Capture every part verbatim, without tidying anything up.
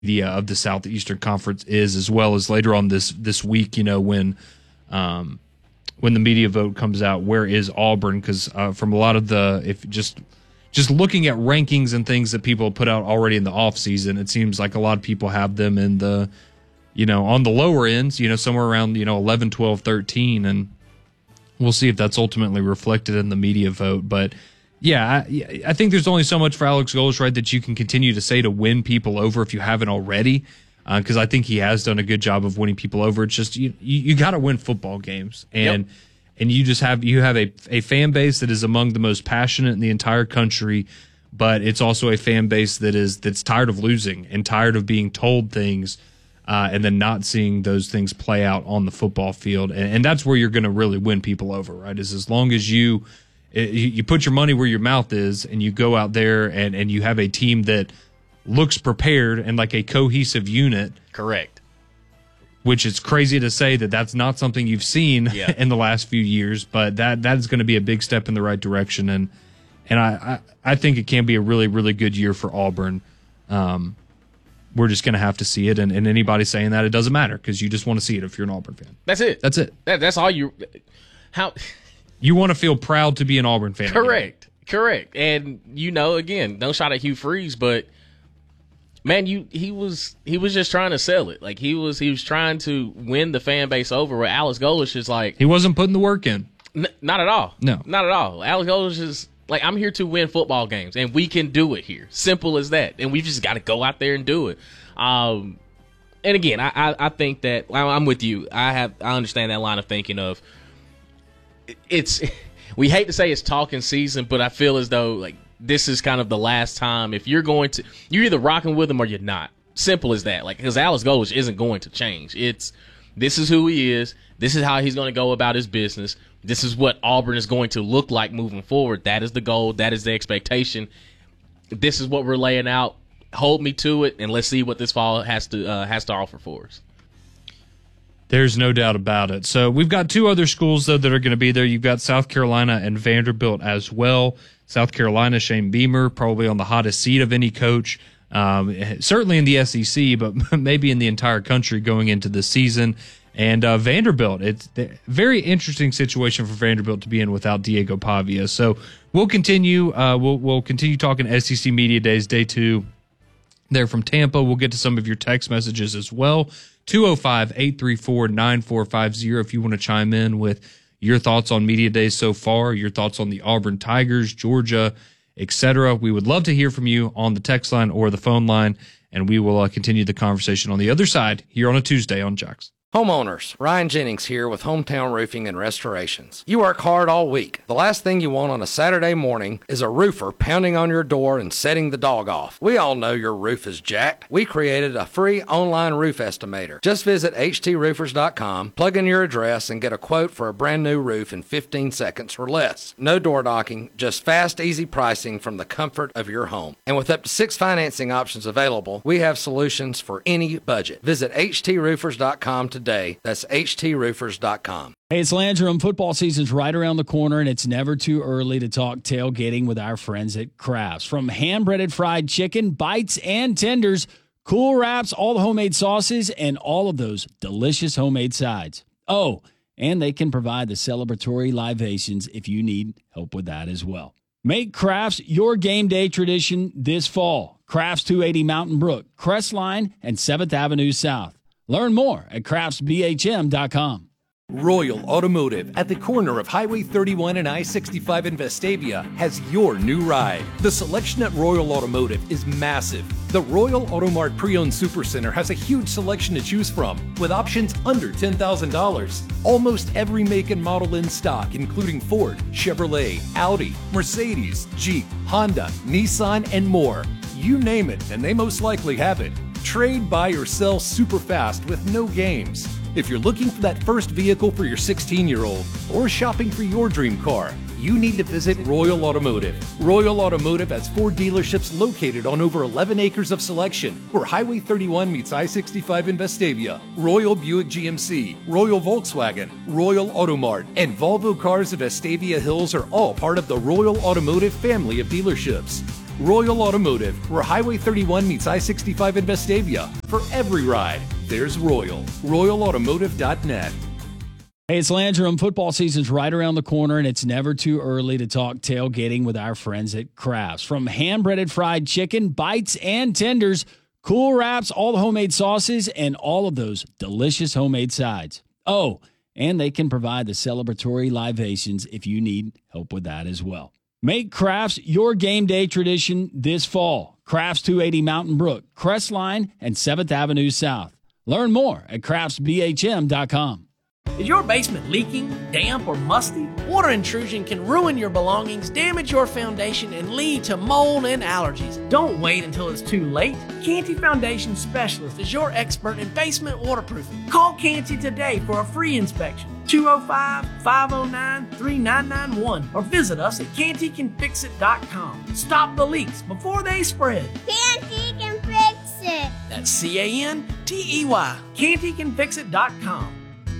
media of the Southeastern Conference is, as well as later on this this week, you know, when um, when the media vote comes out, where is Auburn? Because uh, from a lot of the, if just just looking at rankings and things that people put out already in the off season, it seems like a lot of people have them in the, you know, on the lower ends, you know, somewhere around, you know, eleven, twelve, thirteen, and we'll see if that's ultimately reflected in the media vote. But yeah, I, I think there's only so much for Alex Golesh, right, that you can continue to say to win people over if you haven't already, because uh, I think he has done a good job of winning people over. It's just you you, you got to win football games, and yep. and you just have you have a a fan base that is among the most passionate in the entire country, but it's also a fan base that is that's tired of losing and tired of being told things, uh, and then not seeing those things play out on the football field, and, and that's where you're going to really win people over, right? Is as long as you. You put your money where your mouth is, and you go out there and, and you have a team that looks prepared and like a cohesive unit. Correct. Which is crazy to say that that's not something you've seen yeah. in the last few years, but that that is going to be a big step in the right direction, and and I, I, I think it can be a really, really good year for Auburn. Um, we're just going to have to see it, and, and anybody saying that, it doesn't matter because you just want to see it if you're an Auburn fan. That's it. That's it. That, that's all you – how – You want to feel proud to be an Auburn fan. Correct. Again. Correct. And, you know, again, no shot at Hugh Freeze, but, man, you he was he was just trying to sell it. Like, he was he was trying to win the fan base over, where Alex Golesh is like. He wasn't putting the work in. N- not at all. No. Not at all. Alex Golesh is like, I'm here to win football games, and we can do it here. Simple as that. And we've just got to go out there and do it. Um, and, again, I, I, I think that I'm with you. I have I understand that line of thinking of. It's we hate to say it's talking season, but I feel as though like this is kind of the last time. If you're going to, you're either rocking with him or you're not. Simple as that. Like, because Alex Golesh isn't going to change. It's this is who he is. This is how he's going to go about his business. This is what Auburn is going to look like moving forward. That is the goal. That is the expectation. This is what we're laying out. Hold me to it, and let's see what this fall has to uh, has to offer for us. There's no doubt about it. So we've got two other schools, though, that are going to be there. You've got South Carolina and Vanderbilt as well. South Carolina, Shane Beamer, probably on the hottest seat of any coach, um, certainly in the S E C, but maybe in the entire country going into the season. And uh, Vanderbilt, it's a very interesting situation for Vanderbilt to be in without Diego Pavia. So we'll continue. Uh, we'll, we'll continue talking S E C Media Days, day two. There from Tampa. We'll get to some of your text messages as well. two oh five, eight three four, nine four five oh if you want to chime in with your thoughts on Media Days so far, your thoughts on the Auburn Tigers, Georgia, et cetera. We would love to hear from you on the text line or the phone line, and we will uh, continue the conversation on the other side here on a Tuesday on Jocks. Homeowners, Ryan Jennings here with Hometown Roofing and Restorations. You work hard all week. The last thing you want on a Saturday morning is a roofer pounding on your door and setting the dog off. We all know your roof is jacked. We created a free online roof estimator. Just visit h t roofers dot com, plug in your address, and get a quote for a brand new roof in fifteen seconds or less. No door knocking, just fast, easy pricing from the comfort of your home. And with up to six financing options available, we have solutions for any budget. Visit h t roofers dot com today. Today. That's h t roofers dot com. Hey, it's Landrum. Football season's right around the corner, and it's never too early to talk tailgating with our friends at Crafts. From hand-breaded fried chicken, bites, and tenders, cool wraps, all the homemade sauces, and all of those delicious homemade sides. Oh, and they can provide the celebratory libations if you need help with that as well. Make Crafts your game day tradition this fall. Crafts two eighty Mountain Brook, Crestline, and seventh Avenue South. Learn more at crafts b h m dot com. Royal Automotive at the corner of Highway thirty-one and I sixty-five in Vestavia has your new ride. The selection at Royal Automotive is massive. The Royal Automart Pre-Owned Supercenter has a huge selection to choose from with options under ten thousand dollars. Almost every make and model in stock, including Ford, Chevrolet, Audi, Mercedes, Jeep, Honda, Nissan, and more. You name it, and they most likely have it. Trade, buy, or sell super fast with no games. If you're looking for that first vehicle for your sixteen-year-old or shopping for your dream car, you need to visit Royal Automotive. Royal Automotive has four dealerships located on over eleven acres of selection, where Highway thirty-one meets I sixty-five in Vestavia. Royal Buick G M C, Royal Volkswagen, Royal Automart, and Volvo Cars of Vestavia Hills are all part of the Royal Automotive family of dealerships. Royal Automotive, where Highway thirty-one meets I sixty-five in Vestavia. For every ride, there's Royal. Royal Automotive dot net. Hey, it's Landrum. Football season's right around the corner, and it's never too early to talk tailgating with our friends at Crafts. From hand-breaded fried chicken, bites, and tenders, cool wraps, all the homemade sauces, and all of those delicious homemade sides. Oh, and they can provide the celebratory libations if you need help with that as well. Make Crafts your game day tradition this fall. Crafts two eighty Mountain Brook, Crestline, and seventh Avenue South. Learn more at crafts b h m dot com. Is your basement leaking, damp, or musty? Water intrusion can ruin your belongings, damage your foundation, and lead to mold and allergies. Don't wait until it's too late. Canty Foundation Specialist is your expert in basement waterproofing. Call Canty today for a free inspection. two oh five, five oh nine, three nine nine one or visit us at canty can fix it dot com. Stop the leaks before they spread. Canty can fix it. That's C A N T E Y. canty can fix it dot com.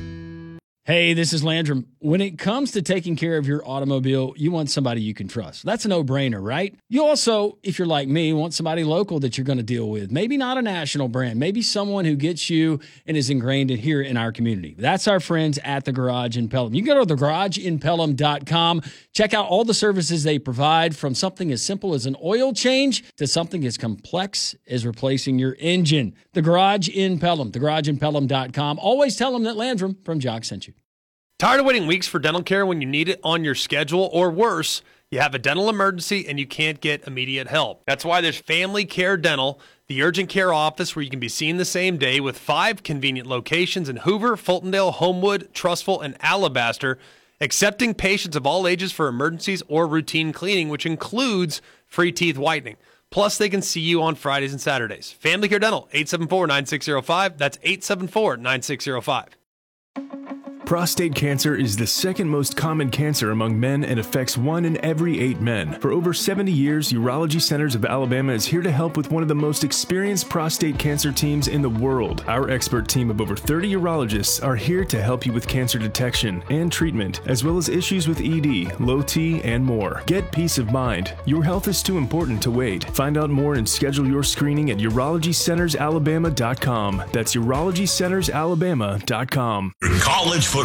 Hey, this is Landrum. When it comes to taking care of your automobile, you want somebody you can trust. That's a no-brainer, right? You also, if you're like me, want somebody local that you're going to deal with. Maybe not a national brand. Maybe someone who gets you and is ingrained in here in our community. That's our friends at The Garage in Pelham. You can go to the garage in pelham dot com. Check out all the services they provide, from something as simple as an oil change to something as complex as replacing your engine. The Garage in Pelham, the garage in pelham dot com. Always tell them that Landrum from Jock sent you. Tired of waiting weeks for dental care when you need it on your schedule, or worse, you have a dental emergency and you can't get immediate help? That's why there's Family Care Dental, the urgent care office where you can be seen the same day, with five convenient locations in Hoover, Fultondale, Homewood, Trussville, and Alabaster, accepting patients of all ages for emergencies or routine cleaning, which includes free teeth whitening. Plus, they can see you on Fridays and Saturdays. Family Care Dental, eight seven four, nine six zero five. That's eight seven four, nine six zero five. Prostate cancer is the second most common cancer among men and affects one in every eight men. For over seventy years, Urology Centers of Alabama is here to help with one of the most experienced prostate cancer teams in the world. Our expert team of over thirty urologists are here to help you with cancer detection and treatment, as well as issues with E D, low T, and more. Get peace of mind. Your health is too important to wait. Find out more and schedule your screening at urology centers alabama dot com. That's urology centers alabama dot com. College football.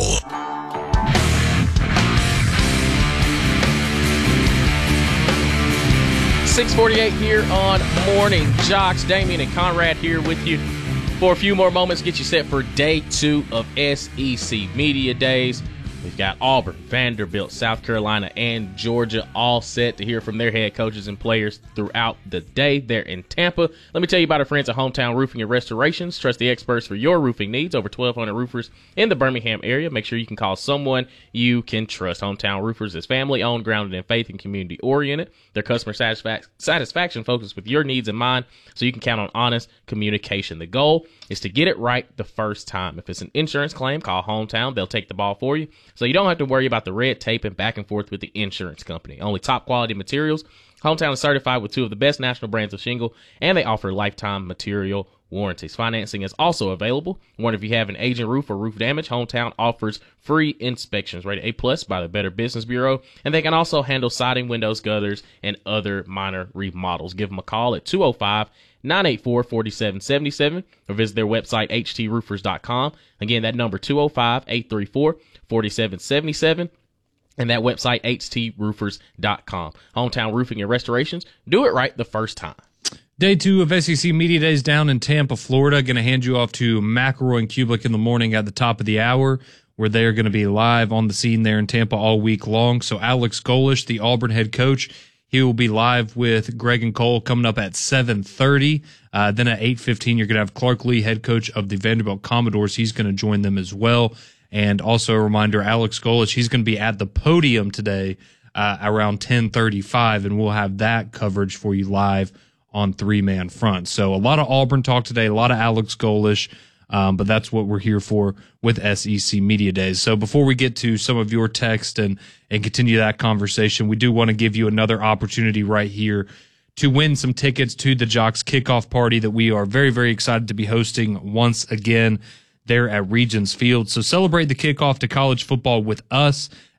six forty-eight here on Morning Jocks. Damien and Conrad here with you for a few more moments. Get you set for day two of S E C Media Days. We've got Auburn, Vanderbilt, South Carolina, and Georgia all set to hear from their head coaches and players throughout the day. They're in Tampa. Let me tell you about our friends at Hometown Roofing and Restorations. Trust the experts for your roofing needs. Over twelve hundred roofers in the Birmingham area. Make sure you can call someone you can trust. Hometown Roofers is family-owned, grounded in faith, and community-oriented. Their customer satisfac- satisfaction focused with your needs in mind, so you can count on honest communication. The goal is to get it right the first time. If it's an insurance claim, call Hometown. They'll take the ball for you, so you don't have to worry about the red tape and back and forth with the insurance company. Only top quality materials. Hometown is certified with two of the best national brands of shingle, and they offer lifetime material warranties. Financing is also available. Wonder if you have an aging roof or roof damage, Hometown offers free inspections rated A plus by the Better Business Bureau, and they can also handle siding, windows, gutters, and other minor remodels. Give them a call at two oh five, nine eight four, four seven seven seven or visit their website, h t roofers dot com. Again, that number two oh five, eight three four, four seven seven seven and that website, h t roofers dot com. Hometown Roofing and Restorations. Do it right the first time. Day two of S E C Media Days down in Tampa, Florida. Going to hand you off to McElroy and Kublik in the morning at the top of the hour, where they are going to be live on the scene there in Tampa all week long. So Alex Golesh, the Auburn head coach, he will be live with Greg and Cole coming up at seven thirty. Uh, then at eight fifteen, you're going to have Clark Lee, head coach of the Vanderbilt Commodores. He's going to join them as well. And also a reminder, Alex Golesh, he's going to be at the podium today uh, around ten thirty-five, and we'll have that coverage for you live on Three Man Front. So a lot of Auburn talk today, a lot of Alex Golesh, um, but that's what we're here for with S E C Media Days. So before we get to some of your text and, and continue that conversation, we do want to give you another opportunity right here to win some tickets to the Jocks kickoff party that we are very, very excited to be hosting once again there at Regions Field. So celebrate the kickoff to college football with us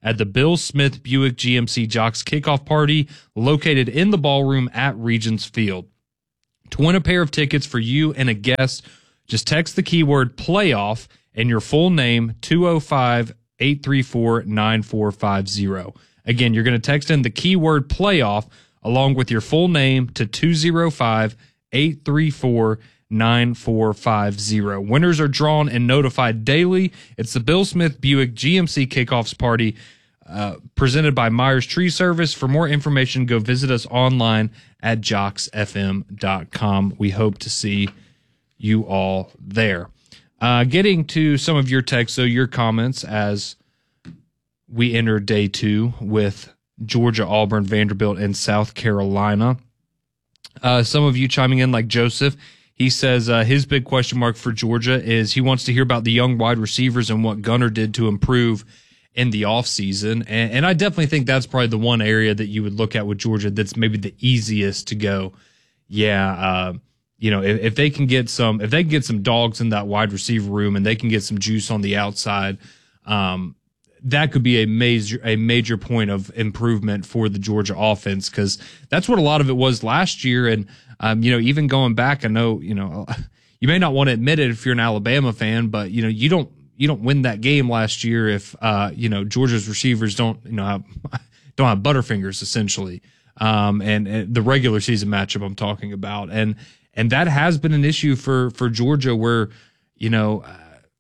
at the Bill Smith Buick G M C Jocks Kickoff Party located in the ballroom at Regents Field. To win a pair of tickets for you and a guest, just text the keyword playoff and your full name, two oh five, eight three four, nine four five zero. Again, you're going to text in the keyword playoff along with your full name to two oh five, eight three four, nine four five zero. Winners are drawn and notified daily. It's the Bill Smith Buick G M C Kickoffs Party uh, presented by Myers Tree Service. For more information, go visit us online at jocks f m dot com. We hope to see you all there. Uh, getting to some of your texts, so your comments as we enter day two with Georgia, Auburn, Vanderbilt, and South Carolina. Uh, some of you chiming in like Joseph. He says uh, his big question mark for Georgia is he wants to hear about the young wide receivers and what Gunner did to improve in the offseason. And, and I definitely think that's probably the one area that you would look at with Georgia that's maybe the easiest to go, yeah, uh, you know, if, if they can get some, if they can get some dogs in that wide receiver room and they can get some juice on the outside, um, that could be a major, a major point of improvement for the Georgia offense, because that's what a lot of it was last year. And, um, you know, even going back, I know, you know, you may not want to admit it if you're an Alabama fan, but, you know, you don't, you don't win that game last year if, uh, you know, Georgia's receivers don't, you know, have, don't have butterfingers essentially. Um, and, and the regular season matchup I'm talking about. And, and that has been an issue for, for Georgia where, you know, uh,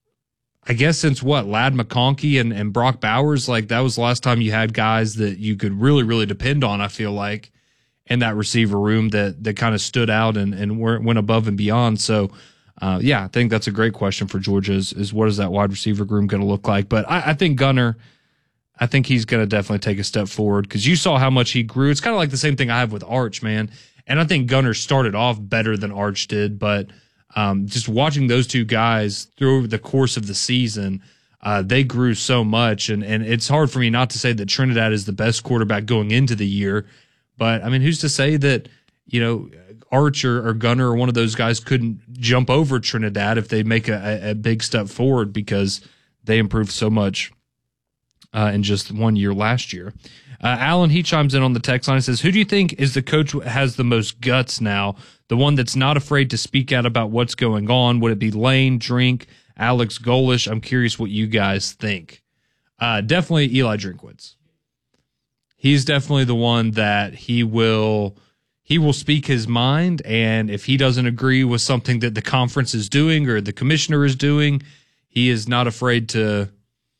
I guess since what, Ladd McConkey and, and Brock Bowers, like that was the last time you had guys that you could really, really depend on, I feel like, in that receiver room that, that kind of stood out and, and went above and beyond. So, uh, yeah, I think that's a great question for Georgia is, is what is that wide receiver room going to look like? But I, I think Gunner, I think he's going to definitely take a step forward because you saw how much he grew. It's kind of like the same thing I have with Arch, man. And I think Gunner started off better than Arch did, but Um, just watching those two guys through the course of the season, uh, they grew so much. And, and it's hard for me not to say that Trinidad is the best quarterback going into the year. But, I mean, who's to say that, you know, Arch or, or Gunner or one of those guys couldn't jump over Trinidad if they make a, a big step forward because they improved so much uh, in just one year last year. Uh, Alan, he chimes in on the text line and says, who do you think is the coach who has the most guts now? The one that's not afraid to speak out about what's going on? Would it be Lane, Drink, Alex Golesh? I'm curious what you guys think. Uh, definitely Eli Drinkwitz. He's definitely the one that he will he will speak his mind, and if he doesn't agree with something that the conference is doing or the commissioner is doing, he is not afraid to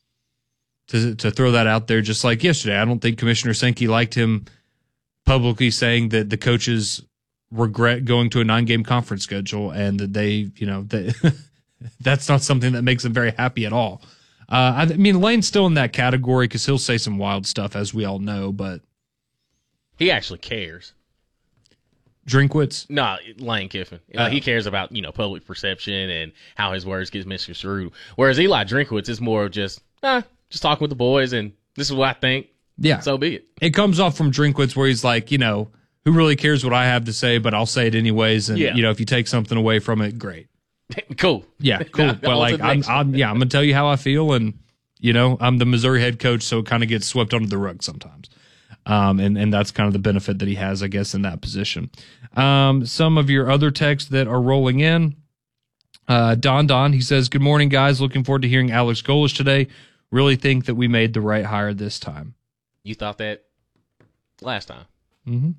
to to throw that out there. Just like yesterday, I don't think Commissioner Sankey liked him publicly saying that the coaches regret going to a nine-game conference schedule and that they, you know, that that's not something that makes them very happy at all. Uh, I mean, Lane's still in that category because he'll say some wild stuff, as we all know, but he actually cares. Drinkwitz? No, Lane Kiffin. Uh, uh, he cares about, you know, public perception and how his words get misconstrued. Whereas Eli Drinkwitz is more of just, ah, just talking with the boys and this is what I think. Yeah. So be it. It comes off from Drinkwitz where he's like, you know, who really cares what I have to say, but I'll say it anyways. And, yeah. you know, if you take something away from it, great. Cool. Yeah, cool. But, like, I'm, I'm, yeah, I'm going to tell you how I feel. And, you know, I'm the Missouri head coach, so it kind of gets swept under the rug sometimes. Um, and, and that's kind of the benefit that he has, I guess, in that position. Um, some of your other texts that are rolling in. Uh, Don Don, he says, good morning, guys. Looking forward to hearing Alex Golesh today. Really think that we made the right hire this time. You thought that last time. Mm-hmm.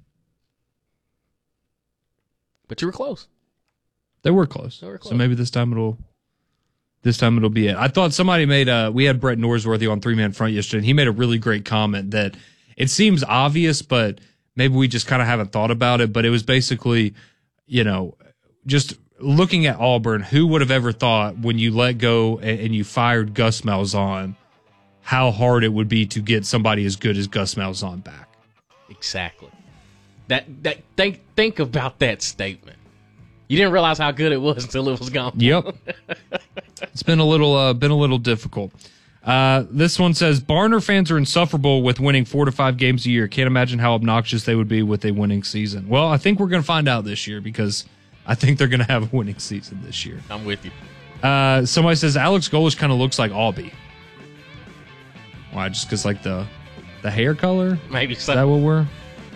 But you were close. They were close. They were close. So maybe this time it'll this time it'll be it. I thought somebody made a we had Brett Norsworthy on Three Man Front yesterday, and he made a really great comment that it seems obvious, but maybe we just kind of haven't thought about it. But it was basically, you know, just looking at Auburn, who would have ever thought when you let go and, and you fired Gus Malzahn, how hard it would be to get somebody as good as Gus Malzahn back. Exactly. That that think think about that statement. You didn't realize how good it was until it was gone. Yep. It's been a little uh, been a little difficult. Uh, this one says Barner fans are insufferable with winning four to five games a year. Can't imagine how obnoxious they would be with a winning season. Well, I think we're going to find out this year because I think they're going to have a winning season this year. I'm with you. Uh, somebody says Alex Golesh kind of looks like Aubie. Why? Just because like the the hair color? Maybe so. Is that what we're?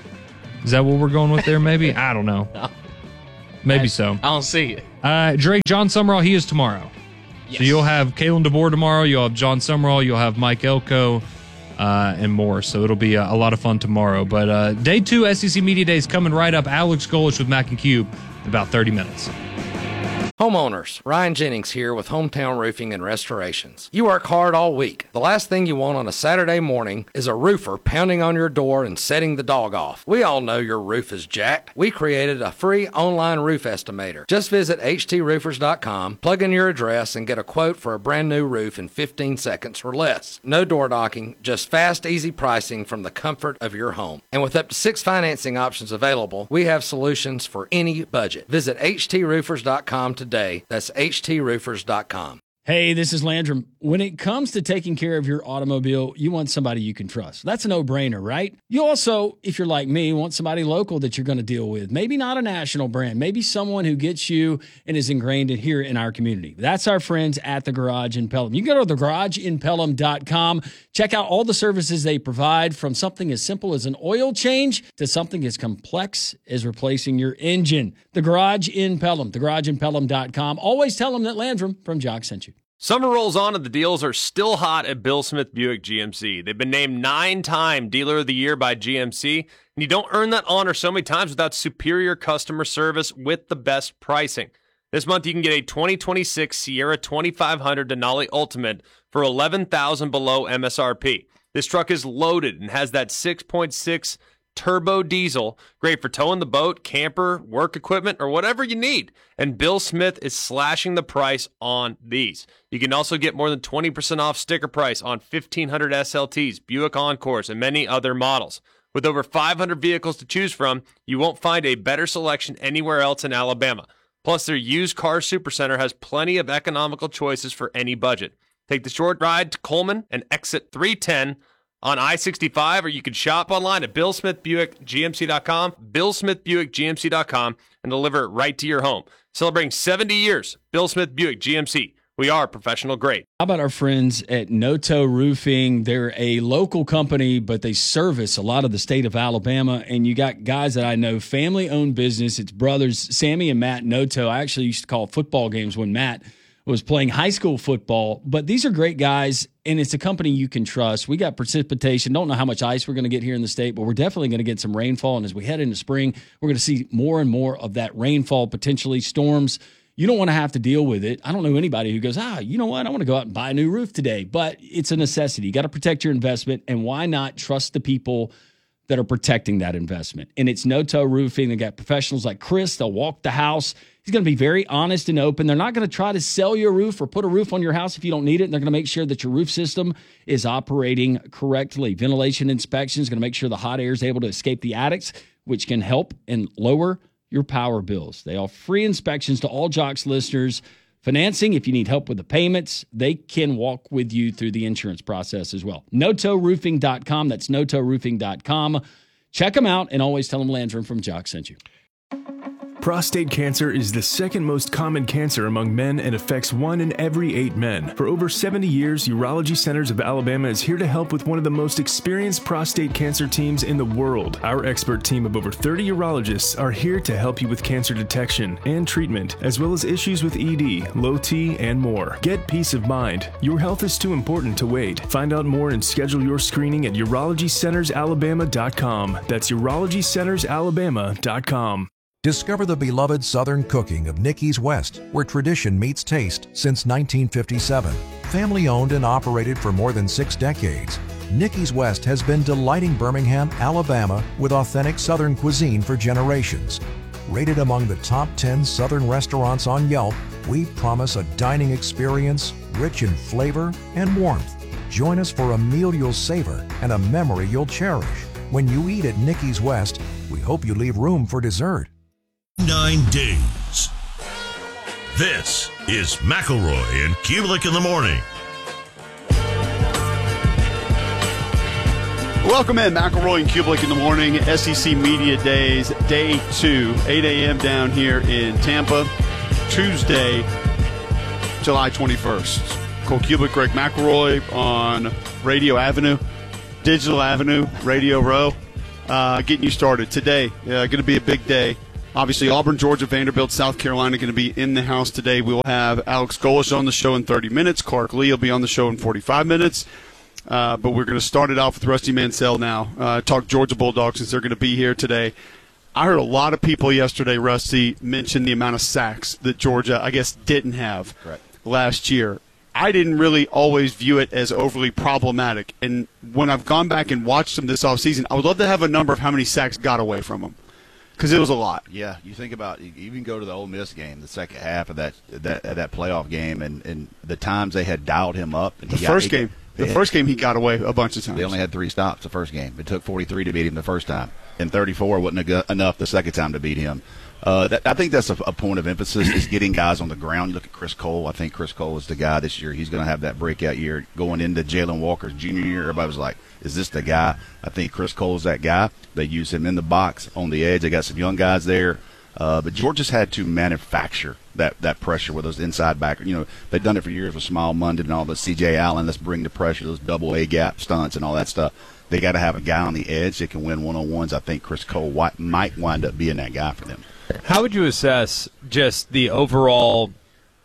Is that what we're going with there? Maybe I don't know. No. Maybe I, so. I don't see it. Uh, Drake, John Summerall, he is tomorrow. Yes. So you'll have Kalen DeBoer tomorrow. You'll have John Summerall. You'll have Mike Elko. Uh, and more. So it'll be a, a lot of fun tomorrow. But uh, day two S E C Media Day is coming right up. Alex Golish with Mac and Cube in about thirty minutes. Homeowners, Ryan Jennings here with Hometown Roofing and Restorations. You work hard all week. The last thing you want on a Saturday morning is a roofer pounding on your door and setting the dog off. We all know your roof is jacked. We created a free online roof estimator. Just visit H T roofers dot com, plug in your address, and get a quote for a brand new roof in fifteen seconds or less. No door knocking, just fast, easy pricing from the comfort of your home. And with up to six financing options available, we have solutions for any budget. Visit H T roofers dot com today. That's H T roofers dot com. Hey, this is Landrum. When it comes to taking care of your automobile, you want somebody you can trust. That's a no-brainer, right? You also, if you're like me, want somebody local that you're going to deal with. Maybe not a national brand. Maybe someone who gets you and is ingrained in here in our community. That's our friends at The Garage in Pelham. You can go to the garage in pelham dot com. Check out all the services they provide, from something as simple as an oil change to something as complex as replacing your engine. The Garage in Pelham, the garage in pelham dot com. Always tell them that Landrum from Jock sent you. Summer rolls on and the deals are still hot at Bill Smith Buick G M C. They've been named nine-time Dealer of the Year by G M C, and you don't earn that honor so many times without superior customer service with the best pricing. This month you can get a twenty twenty-six Sierra twenty-five hundred Denali Ultimate for eleven thousand dollars below M S R P. This truck is loaded and has that six point six turbo diesel, great for towing the boat, camper, work equipment, or whatever you need. And Bill Smith is slashing the price on these. You can also get more than twenty percent off sticker price on fifteen hundred S L Ts, Buick Encores, and many other models. With over five hundred vehicles to choose from, you won't find a better selection anywhere else in Alabama. Plus, their used car supercenter has plenty of economical choices for any budget. Take the short ride to Coleman and exit three ten on I sixty-five, or you can shop online at bill smith buick g m c dot com, bill smith buick g m c dot com, and deliver it right to your home. Celebrating seventy years, Bill Smith Buick G M C. We are professional grade. How about our friends at Noto Roofing? They're a local company, but they service a lot of the state of Alabama. And you got guys that I know, family-owned business. It's brothers, Sammy and Matt Noto. I actually used to call football games when Matt was playing high school football. But these are great guys, and it's a company you can trust. We got precipitation. Don't know how much ice we're going to get here in the state, but we're definitely going to get some rainfall. And as we head into spring, we're going to see more and more of that rainfall, potentially storms. You don't want to have to deal with it. I don't know anybody who goes, ah, you know what? I want to go out and buy a new roof today. But it's a necessity. You got to protect your investment. And why not trust the people that are protecting that investment? And it's Noto Roofing. They got professionals like Chris. They'll walk the house. He's going to be very honest and open. They're not going to try to sell you a roof or put a roof on your house if you don't need it. And they're going to make sure that your roof system is operating correctly. Ventilation inspection is going to make sure the hot air is able to escape the attics, which can help and lower your power bills. They offer free inspections to all Jocks listeners. Financing, if you need help with the payments, they can walk with you through the insurance process as well. noto roofing dot com. That's noto roofing dot com. Check them out, and always tell them Landrum from Jock sent you. Prostate cancer is the second most common cancer among men and affects one in every eight men. For over seventy years, Urology Centers of Alabama is here to help with one of the most experienced prostate cancer teams in the world. Our expert team of over thirty urologists are here to help you with cancer detection and treatment, as well as issues with E D, low T, and more. Get peace of mind. Your health is too important to wait. Find out more and schedule your screening at urology centers alabama dot com. That's urology centers alabama dot com. Discover the beloved Southern cooking of Nicky's West, where tradition meets taste since nineteen fifty-seven. Family owned and operated for more than six decades, Nicky's West has been delighting Birmingham, Alabama with authentic Southern cuisine for generations. Rated among the top ten Southern restaurants on Yelp, we promise a dining experience rich in flavor and warmth. Join us for a meal you'll savor and a memory you'll cherish. When you eat at Nicky's West, we hope you leave room for dessert. Nine days. This is McElroy and Kubelik in the morning. Welcome in, McElroy and Kubelik in the morning. S E C Media Days, day two, eight a.m. down here in Tampa, Tuesday, July twenty-first. Cole Kubelik, Greg McElroy on Radio Avenue, Digital Avenue, Radio Row, uh, getting you started today. Uh, going to be a big day. Obviously, Auburn, Georgia, Vanderbilt, South Carolina going to be in the house today. We will have Alex Golesh on the show in thirty minutes. Clark Lee will be on the show in forty-five minutes. Uh, but we're going to start it off with Rusty Mansell now. Uh, talk Georgia Bulldogs since they're going to be here today. I heard a lot of people yesterday, Rusty, mention the amount of sacks that Georgia, I guess, didn't have Correct. last year. I didn't really always view it as overly problematic. And when I've gone back and watched them this offseason, I would love to have a number of how many sacks got away from them because it was a lot. Yeah, you think about you even go to the Ole Miss game, the second half of that that, that playoff game, and, and the times they had dialed him up. And the he first got, game. He, the had, first game he got away a bunch of times. They only had three stops the first game. It took forty-three to beat him the first time. And thirty-four wasn't enough the second time to beat him. Uh, that, I think that's a, a point of emphasis is getting guys on the ground. You look at Chris Cole. I think Chris Cole is the guy this year. He's going to have that breakout year. Going into Jalen Walker's junior year, everybody was like, is this the guy? I think Chris Cole is that guy. They use him in the box, on the edge. They got some young guys there. Uh, but Georgia's had to manufacture that, that pressure with those inside backers. You know, they've done it for years with Smile Munden and all the C J Allen. Let's bring the pressure, those double A gap stunts and all that stuff. They got to have a guy on the edge that can win one-on-ones. I think Chris Cole might wind up being that guy for them. How would you assess just the overall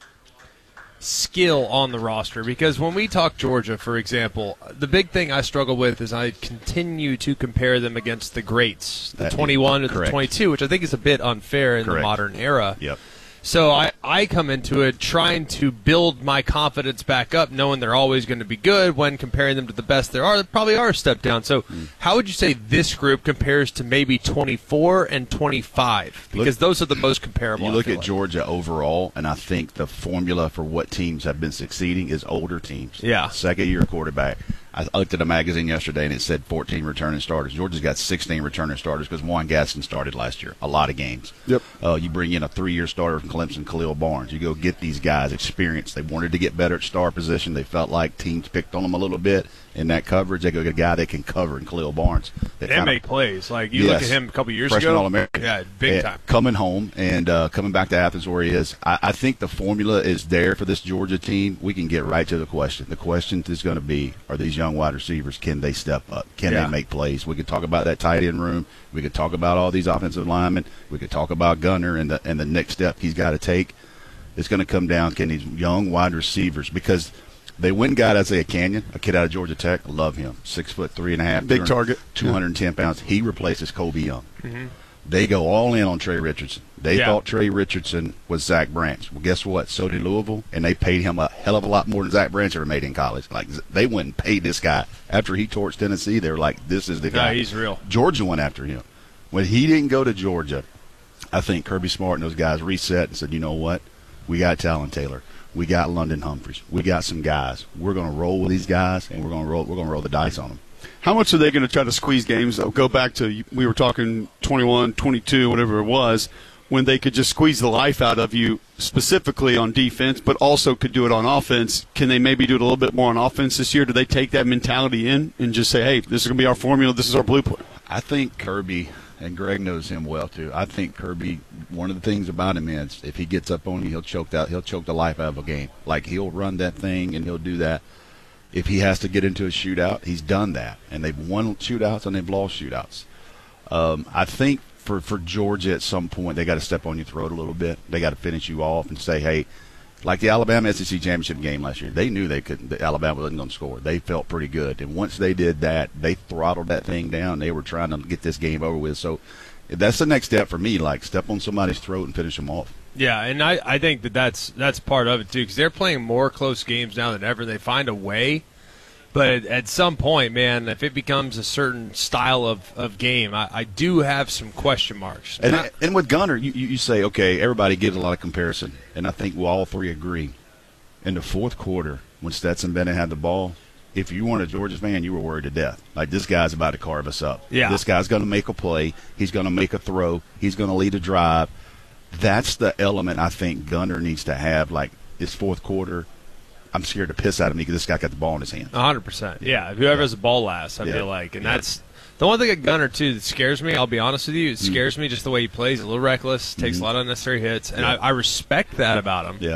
skill on the roster? Because when we talk Georgia, for example, the big thing I struggle with is I continue to compare them against the greats, the that, twenty-one yeah, or the twenty-two, which I think is a bit unfair in correct. the modern era. Yep. So I, I come into it trying to build my confidence back up, knowing they're always going to be good when comparing them to the best there are. They probably are a step down. So mm. how would you say this group compares to maybe twenty-four and twenty-five? Because look, those are the most comparable. You look at like. Georgia overall, and I think the formula for what teams have been succeeding is older teams. Yeah. Second-year quarterback. I looked at a magazine yesterday, and it said fourteen returning starters. Georgia's got sixteen returning starters because Juan Gaston started last year. A lot of games. Yep. Uh, you bring in a three-year starter from Clemson, Khalil Barnes. You go get these guys experience. They wanted to get better at star position. They felt like teams picked on them a little bit in that coverage. They go get a guy that can cover in Khalil Barnes. They and make plays. Like, you yes, look at him a couple years freshman ago. All-American. Yeah, big and time. Coming home and uh, coming back to Athens where he is. I, I think the formula is there for this Georgia team. We can get right to the question. The question is going to be, are these young wide receivers, can they step up? Can yeah. they make plays? We could talk about that tight end room. We could talk about all these offensive linemen. We could talk about Gunner and the and the next step he's got to take. It's going to come down, can these young wide receivers, because they went and got Isaiah Canyon, a kid out of Georgia Tech. I love him. Six foot three and a half. Big target. two hundred ten pounds. He replaces Kobe Young. Mm-hmm. They go all in on Trey Richardson. They yeah. thought Trey Richardson was Zach Branch. Well, guess what? So did Louisville, and they paid him a hell of a lot more than Zach Branch ever made in college. Like, they went and paid this guy. After he torched Tennessee, they were like, this is the guy. Yeah, he's real. Georgia went after him. When he didn't go to Georgia, I think Kirby Smart and those guys reset and said, you know what? We got Talon Taylor. We got London Humphreys. We got some guys. We're going to roll with these guys, and we're going to roll. We're going to roll the dice on them. How much are they going to try to squeeze games, though? Go back to, we were talking twenty-one, twenty-two, whatever it was, when they could just squeeze the life out of you specifically on defense, but also could do it on offense. Can they maybe do it a little bit more on offense this year? Do they take that mentality in and just say, hey, this is going to be our formula, this is our blueprint? I think Kirby, and Greg knows him well too, I think Kirby, one of the things about him is if he gets up on you, he'll choke that, he'll choke the life out of a game. Like, he'll run that thing and he'll do that. If he has to get into a shootout, he's done that. And they've won shootouts and they've lost shootouts. Um, I think for, for Georgia at some point, they got to step on your throat a little bit. They got to finish you off and say, hey, like the Alabama S E C championship game last year, they knew they could. The Alabama wasn't going to score. They felt pretty good. And once they did that, they throttled that thing down. They were trying to get this game over with. So that's the next step for me, like step on somebody's throat and finish them off. Yeah, and I, I think that that's, that's part of it, too, because they're playing more close games now than ever. They find a way. But at some point, man, if it becomes a certain style of, of game, I, I do have some question marks. And, Not, and with Gunner, you, you say, okay, everybody gives a lot of comparison. And I think we'll all three agree. In the fourth quarter, when Stetson Bennett had the ball, if you weren't a Georgia fan, you were worried to death. Like, this guy's about to carve us up. Yeah. This guy's going to make a play. He's going to make a throw. He's going to lead a drive. That's the element I think Gunner needs to have. Like, this fourth quarter, I'm scared to piss at him because this guy got the ball in his hand. one hundred percent. Yeah, whoever has the ball last, I yeah. feel like. And yeah. that's the one thing at Gunner, too, that scares me. I'll be honest with you. It scares mm. me just the way he plays. A little reckless, takes mm. a lot of unnecessary hits. And yeah. I, I respect that about him. Yeah.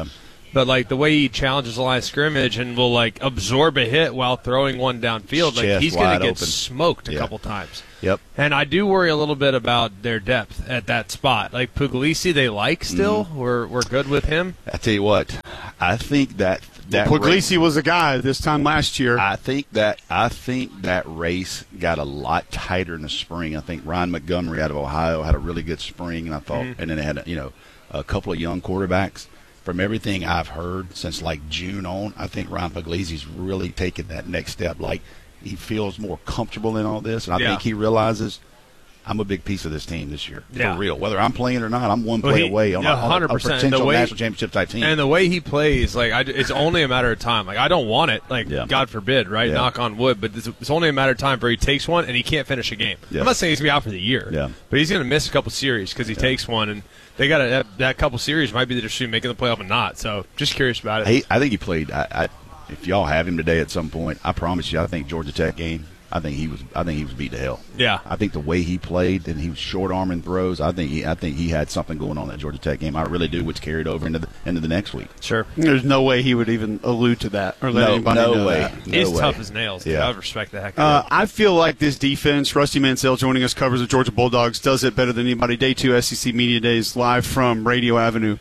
but like the way he challenges the line of scrimmage and will like absorb a hit while throwing one downfield, like Chest he's going to get open. smoked a Yeah. couple times. Yep. And I do worry a little bit about their depth at that spot. Like Puglisi, they like still. Mm-hmm. We're we're good with him. I tell you what, I think that that Puglisi race, was a guy this time last year. I think that I think that race got a lot tighter in the spring. I think Ryan Montgomery out of Ohio had a really good spring, and I thought, Mhm. and then they had you know a couple of young quarterbacks. From everything I've heard since like June on, I think Ryan Puglisi's really taken that next step. Like he feels more comfortable in all this, and I Yeah. think he realizes I'm a big piece of this team this year Yeah. for real. Whether I'm playing or not, I'm one Well, play he- away on, yeah, a, on a- a one hundred percent. potential The way- national championship type team. And the way he plays, like I, it's only a matter of time. Like I don't want it. Like Yeah. God forbid, right? Yeah. Knock on wood. But it's, it's only a matter of time before he takes one and he can't finish a game. Yeah. I'm not saying he's gonna be out for the year. Yeah. But he's gonna miss a couple series because he takes one, and they got that, that couple series might be the difference between making the playoff and not. So just curious about it. He, I think he played. I, I, if y'all have him today at some point, I promise you, I think Georgia Tech game. I think he was. I think he was beat to hell. Yeah. I think the way he played and he was short arming throws. I think. He, I think he had something going on in that Georgia Tech game. I really do, which carried over into the into the next week. Sure. There's no way he would even allude to that or let No, anybody no know way. that. No he's way. tough as nails. Dude. Yeah. I respect the heck out Uh, of him. I feel like this defense, Rusty Mansell joining us, covers the Georgia Bulldogs, does it better than anybody. Day two S E C Media Days live from Radio Avenue.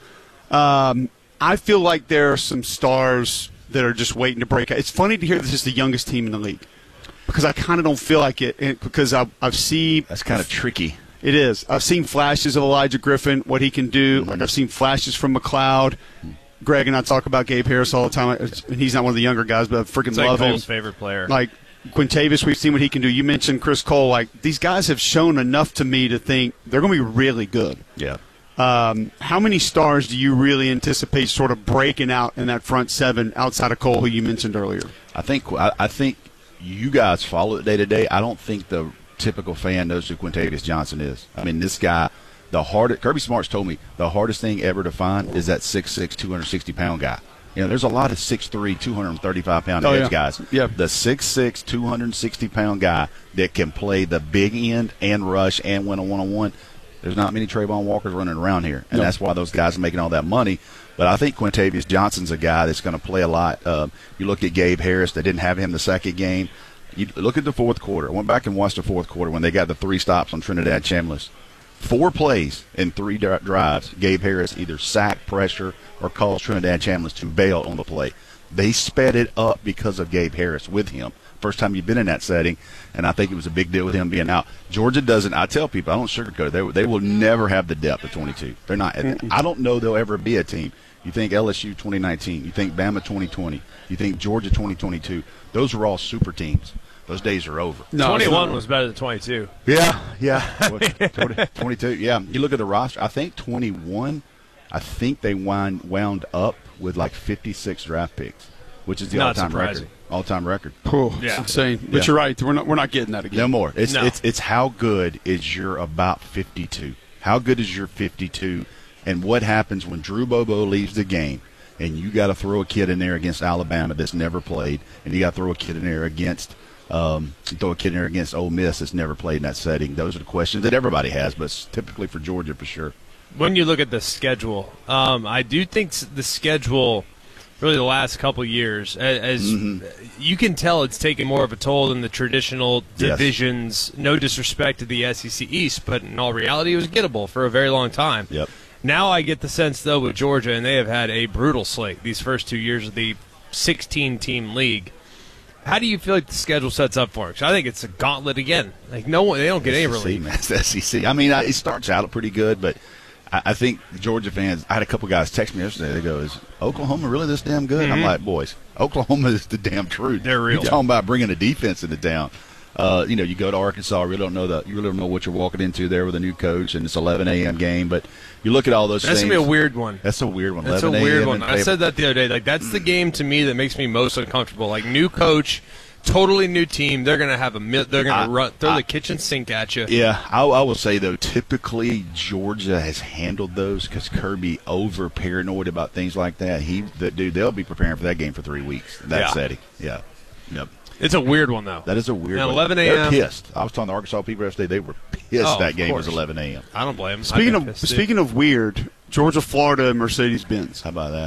Um, I feel like there are some stars that are just waiting to break out. It's funny to hear this is the youngest team in the league because I kind of don't feel like it and- because I've, I've seen – That's kind of tricky. It is. I've seen flashes of Elijah Griffin, what he can do. Like I've seen flashes from McLeod. Greg and I talk about Gabe Harris all the time. And he's not one of the younger guys, but I freaking It's like love him. Cole's favorite player. Like Quintavious, we've seen what he can do. You mentioned Chris Cole. Like these guys have shown enough to me to think they're going to be really good. Yeah. Um, how many stars do you really anticipate sort of breaking out in that front seven outside of Cole, who you mentioned earlier? I think. I, I think you guys follow it day to day. I don't think the typical fan knows who Quintavious Johnson is. I mean, this guy. The hardest. Kirby Smart's told me the hardest thing ever to find is that six six, two hundred sixty pound guy. You know, there's a lot of six three, two hundred thirty-five pound Oh, edge yeah. guys. Yeah. The six six, two hundred sixty pound guy that can play the big end and rush and win a one-on-one. There's not many Trayvon Walkers running around here, and No. that's why those guys are making all that money. But I think Quintavious Johnson's a guy that's going to play a lot. Um, you look at Gabe Harris. They didn't have him the second game. You look at the fourth quarter. I went back and watched the fourth quarter when they got the three stops on Trinidad Chambliss. Four plays in three dri- drives. Gabe Harris either sacked, pressure, or caused Trinidad Chambliss to bail on the play. They sped it up because of Gabe Harris with him. First time you've been in that setting, and I think it was a big deal with him being out. Georgia doesn't. I tell people, I don't sugarcoat it. They, they will never have the depth of twenty-two. They're not. I don't know they'll ever be a team. You think L S U twenty nineteen. You think Bama twenty twenty. You think Georgia twenty twenty-two. Those are all super teams. Those days are over. No, twenty-one was better than twenty-two. Yeah, yeah. twenty, twenty-two, yeah. You look at the roster, I think twenty-one, I think they wind, wound up with like fifty-six draft picks, which is the Not all-time surprising. record. All-time record. Oh, Yeah. it's insane. But Yeah. you're right. We're not, we're not getting that again. No more. It's, No. it's, it's how good is your about fifty-two? How good is your fifty-two? And what happens when Drew Bobo leaves the game and you got to throw a kid in there against Alabama that's never played, and you got to throw a kid in there against Um, you throw a kid in there against Ole Miss that's never played in that setting. Those are the questions that everybody has, but it's typically for Georgia for sure. When you look at the schedule, um, I do think s- the schedule, really the last couple years, a- as Mhm. you can tell, it's taken more of a toll than the traditional Yes. divisions. No disrespect to the S E C East, but in all reality, it was gettable for a very long time. Yep. Now I get the sense, though, with Georgia, and they have had a brutal slate these first two years of the sixteen-team league. How do you feel like the schedule sets up for it? 'Cause I think it's a gauntlet again. Like no one, they don't get any S E C, relief. man. It's the S E C. I mean, I- it starts out pretty good, but I, I think the Georgia fans. I had a couple guys text me yesterday. They go, "Is Oklahoma really this damn good?" I'm Mhm. like, "Boys, Oklahoma is the damn truth. They're real." You're talking about bringing a defense into town. Uh, you know, you go to Arkansas, you really don't know the, you really don't know what you're walking into there with a new coach, and it's eleven a.m. game. But you look at all those That's things. gonna be a weird one. That's a weird one. That's a eleven weird a.m. one. and I they- said that the other day. Like that's the game to me that makes me most uncomfortable. Like new coach, totally new team. They're gonna have a mi- they're gonna I- run throw I- the kitchen sink at you. Yeah, I, I will say though, typically Georgia has handled those because Kirby over paranoid about things like that. He, the dude, they'll be preparing for that game for three weeks. That Yeah. setting, yeah, yep. It's a weird one though. That is a weird Now, one. eleven They're a.m. pissed. I was talking to Arkansas people yesterday. They were pissed Oh, that of game was course. eleven a.m. I don't blame them. Speaking of speaking of weird, Georgia, Florida, Mercedes Benz. How about that?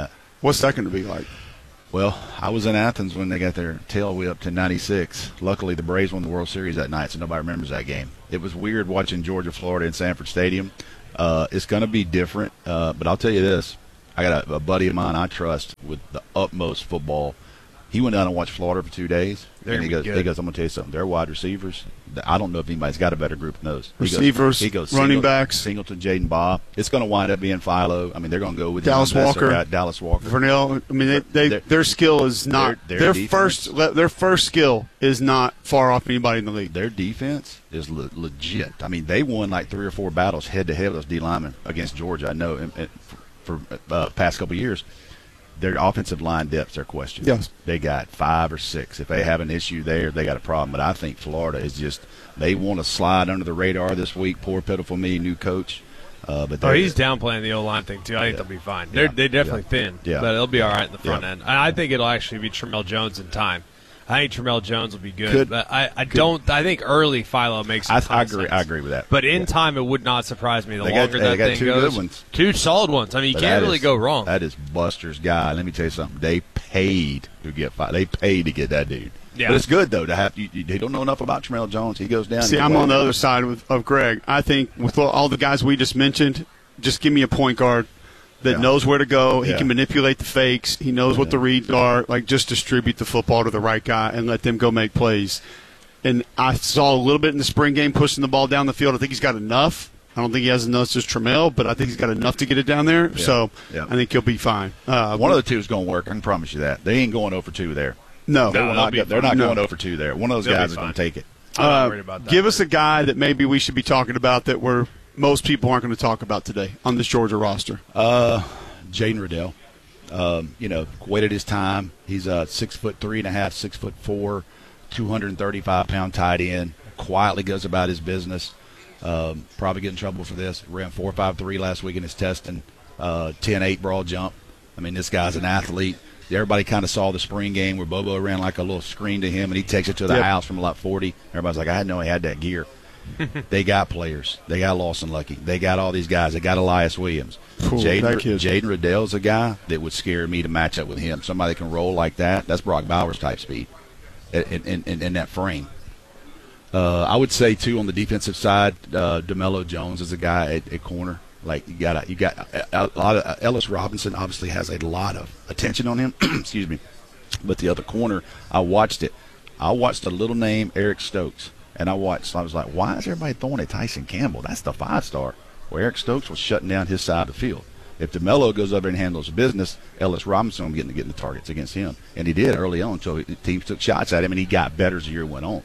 What's that going to be like? Well, I was in Athens when they got their tail whipped to ninety-six. Luckily, the Braves won the World Series that night, so nobody remembers that game. It was weird watching Georgia, Florida in Sanford Stadium. Uh, it's going to be different, uh, but I'll tell you this. I got a, a buddy of mine I trust with the utmost football. He went down and watched Florida for two days. They're and he gonna goes, be good. he goes, I'm going to tell you something. Their wide receivers, I don't know if anybody's got a better group than those. He Receivers, goes, he goes running Singleton, backs. Singleton, Jaden Bob. It's going to wind up being Philo. I mean, they're going to go with Dallas him. That's their Walker. guy, Dallas Walker. Vernell, I mean, they, they, Their- their skill is not their- their, their first. le- Their first skill is not far off anybody in the league. Their defense is le- legit. I mean, they won like three or four battles head to head with those D linemen against Georgia. I know and, and for, for uh, past couple of years. Their offensive line depth's their question. Yes. They got five or six. If they have an issue there, they got a problem. But I think Florida is just they want to slide under the radar this week. Poor pitiful me, new coach. Uh, but Oh, they're- he's downplaying the O-line thing, too. I think Yeah. they'll be fine. Yeah. They're, they're definitely Yeah. thin, Yeah. but it'll be all right in the front Yeah. end. And I think it'll actually be Tramel Jones in time. I think Tramel Jones will be good, Could- but I, I could- don't. I think early Philo makes. Some I, ton I of agree. sense. I agree with that. But in Yeah. time, it would not surprise me. The They got- longer they that got thing two goes, good ones. two solid ones. I mean, you But can't that really is- go wrong. That is Buster's guy. Let me tell you something. They paid to get five. They paid to get that dude. Yeah. But it's good though to have. You, you they don't know enough about Tramel Jones. He goes down. See, and I'm goes on the down. other side with, of Greg. I think with all- all the guys we just mentioned, just give me a point guard that Yeah. knows where to go. He Yeah. can manipulate the fakes. He knows what the reads are. Like, just distribute the football to the right guy and let them go make plays. And I saw a little bit in the spring game pushing the ball down the field. I think he's got enough. I don't think he has enough as Tramel, but I think he's got enough to get it down there. Yeah. So Yeah. I think he'll be fine. Uh, One of the two is going to work. I can promise you that. They ain't going over two there. no, They will they'll not be get, they're fine. not No. going over two there. One of those They'll be guys is going fine. to take it. I'm not Uh, worried about that. give us a guy that maybe we should be talking about that we're most people aren't going to talk about today on this Georgia roster. Uh, Jaden Riddell. Um, you know, waited his time. He's a six foot three and a half, six foot four, two hundred thirty-five pound tight end. Quietly goes about his business. Um, probably get in trouble for this. Ran four five three last week in his testing. Uh, ten eight broad jump. I mean, this guy's an athlete. Everybody kind of saw the spring game where Bobo ran like a little screen to him, and he takes it to the Yep. house from like forty. Everybody's like, I didn't know he had that gear. They got players. They got Lawson Lucky. They got all these guys. They got Elias Williams. Ooh, that Jaden kid. Jaden Riddell's a guy that would scare me to match up with him. Somebody that can roll like that. That's Brock Bowers type speed in, in, in, in that frame. Uh, I would say too on the defensive side, uh, DeMello Jones is a guy at, at corner. Like you got, you got a, a lot of Ellis Robinson. Obviously has a lot of attention on him. Excuse me, but the other corner, I watched it. I watched a little name Eric Stokes, and I watched. I was like, why is everybody throwing at Tyson Campbell? That's the five star. Well, Eric Stokes was shutting down his side of the field. If DeMello goes over and handles business, Ellis Robinson will get getting the targets against him, and he did early on. So teams took shots at him, and he got better as the year went on.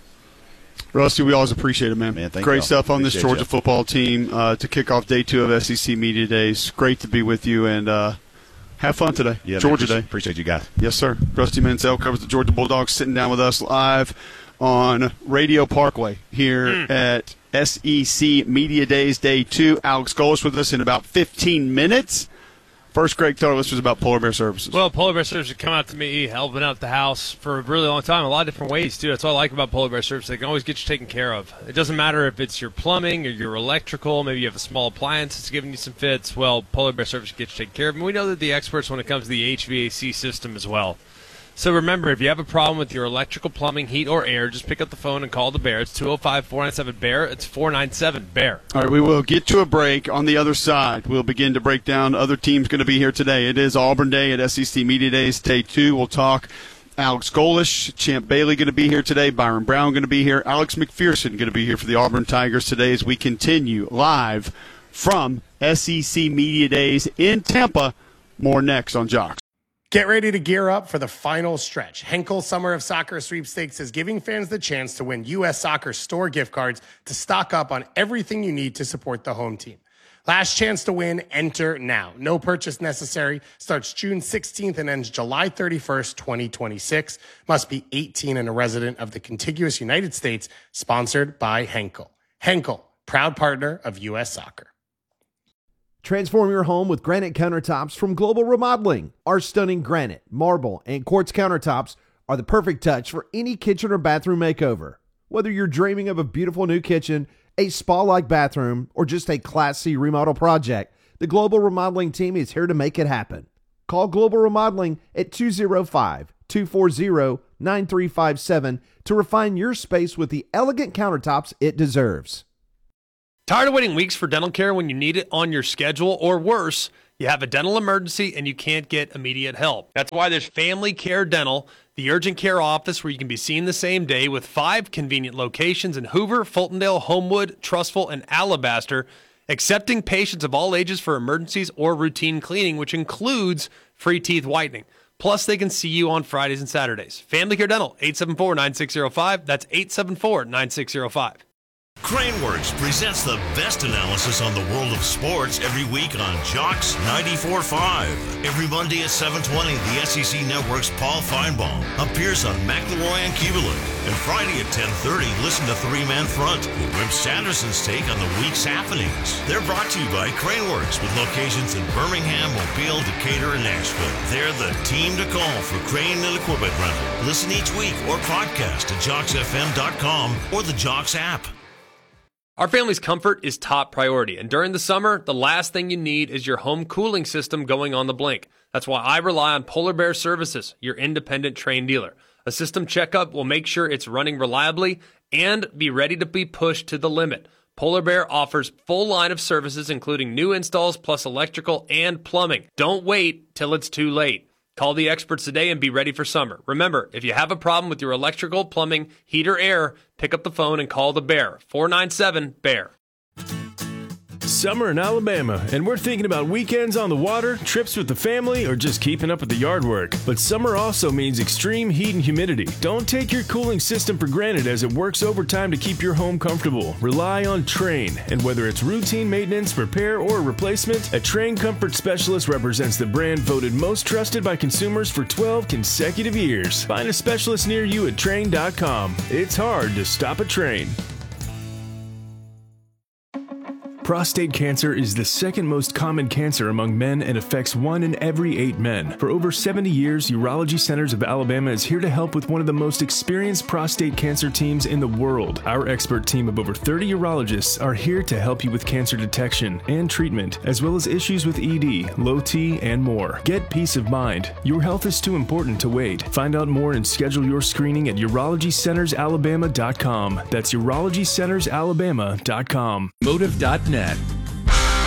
Rusty, we always appreciate it, man. Man, thank Great y'all. stuff on this Appreciate Georgia y'all. football team uh, to kick off day two of S E C Media Days. Great to be with you, and uh, have fun today. Yeah, man, Georgia appreciate, Day. Appreciate you guys. Yes, sir. Rusty Mansell covers the Georgia Bulldogs, sitting down with us live on Radio Parkway here Mm. at S E C Media Days Day two. Alex Golis with us in about fifteen minutes. First, Greg, tell our listeners about Polar Bear Services. Well, Polar Bear Services come out to me, helping out the house for a really long time, a lot of different ways, too. That's what I like about Polar Bear Services. They can always get you taken care of. It doesn't matter if it's your plumbing or your electrical, maybe you have a small appliance that's giving you some fits. Well, Polar Bear Services gets you taken care of. And we know that the experts when it comes to the H V A C system as well. So remember, if you have a problem with your electrical, plumbing, heat, or air, just pick up the phone and call the Bear. It's two oh five, four nine seven, B E A R. It's four nine seven, B E A R. All right, we will get to a break. On the other side, we'll begin to break down other teams going to be here today. It is Auburn Day at S E C Media Days, Day two. We'll talk Alex Golesh, Champ Bailey going to be here today, Byron Brown going to be here, Alex McPherson going to be here for the Auburn Tigers today as we continue live from S E C Media Days in Tampa. More next on Jocks. Get ready to gear up for the final stretch. Henkel Summer of Soccer Sweepstakes is giving fans the chance to win U S Soccer store gift cards to stock up on everything you need to support the home team. Last chance to win, enter now. No purchase necessary. Starts June sixteenth and ends July thirty-first, twenty twenty-six. Must be eighteen and a resident of the contiguous United States. Sponsored by Henkel. Henkel, proud partner of U S Soccer. Transform your home with granite countertops from Global Remodeling. Our stunning granite, marble, and quartz countertops are the perfect touch for any kitchen or bathroom makeover. Whether you're dreaming of a beautiful new kitchen, a spa-like bathroom, or just a Class C remodel project, the Global Remodeling team is here to make it happen. Call Global Remodeling at two oh five, two four zero, nine three five seven to refine your space with the elegant countertops it deserves. Tired of waiting weeks for dental care when you need it on your schedule, or worse, you have a dental emergency and you can't get immediate help? That's why there's Family Care Dental, the urgent care office where you can be seen the same day, with five convenient locations in Hoover, Fultondale, Homewood, Trussville, and Alabaster, accepting patients of all ages for emergencies or routine cleaning, which includes free teeth whitening. Plus, they can see you on Fridays and Saturdays. Family Care Dental, eight seven four, nine six zero five. That's eight seven four, nine six zero five. Craneworks presents the best analysis on the world of sports every week on Jocks ninety-four point five. Every Monday at seven twenty, the S E C Network's Paul Feinbaum appears on McElroy and Kubelik. And Friday at ten thirty, listen to Three Man Front with Rip Sanderson's take on the week's happenings. They're brought to you by Craneworks, with locations in Birmingham, Mobile, Decatur, and Nashville. They're the team to call for crane and equipment rental. Listen each week or podcast at jocks f m dot com or the Jocks app. Our family's comfort is top priority, and during the summer, the last thing you need is your home cooling system going on the blink. That's why I rely on Polar Bear Services, your independent Trane dealer. A system checkup will make sure it's running reliably and be ready to be pushed to the limit. Polar Bear offers full line of services, including new installs plus electrical and plumbing. Don't wait till it's too late. Call the experts today and be ready for summer. Remember, if you have a problem with your electrical, plumbing, heat, or air, pick up the phone and call the Bear. four nine seven, B E A R. Summer in Alabama, and we're thinking about weekends on the water, trips with the family, or just keeping up with the yard work. But summer also means extreme heat and humidity. Don't take your cooling system for granted, as it works overtime to keep your home comfortable. Rely on Trane, and whether it's routine maintenance, repair, or replacement, a Trane Comfort Specialist represents the brand voted most trusted by consumers for twelve consecutive years. Find a specialist near you at Trane dot com. It's hard to stop a Trane. Prostate cancer is the second most common cancer among men and affects one in every eight men. For over seventy years, Urology Centers of Alabama is here to help with one of the most experienced prostate cancer teams in the world. Our expert team of over thirty urologists are here to help you with cancer detection and treatment, as well as issues with E D, low T, and more. Get peace of mind. Your health is too important to wait. Find out more and schedule your screening at urology centers alabama dot com. That's urology centers alabama dot com. Motive dot net.